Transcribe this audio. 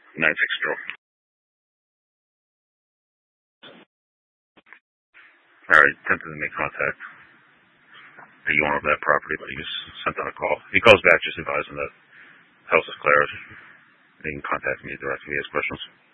960. Alright, attempted to make contact. The owner of that property, but he was sent on a call. He calls back just advising that house is clear. He can contact me directly if he has questions.